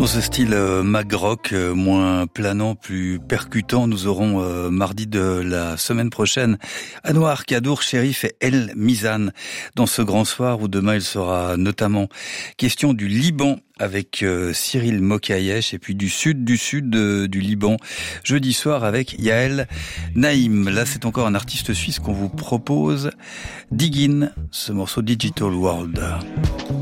Dans ce style mag-rock, moins planant, plus percutant, nous aurons mardi de la semaine prochaine Anouar Kadour, Cherif et El Mizan dans ce grand soir où demain il sera notamment question du Liban avec Cyril Mokayesh et puis du sud du Liban jeudi soir avec Yael Naïm. Là c'est encore un artiste suisse qu'on vous propose, Diggin, ce morceau Digital World.